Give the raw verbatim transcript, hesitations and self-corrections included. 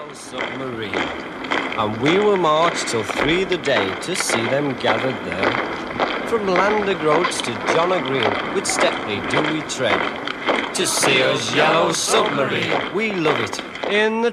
Submarine, and we will march till three the day to see them gathered there. From Landergroats to John o' Green, with Stepney do we tread to see us yellow submarine. We love it in the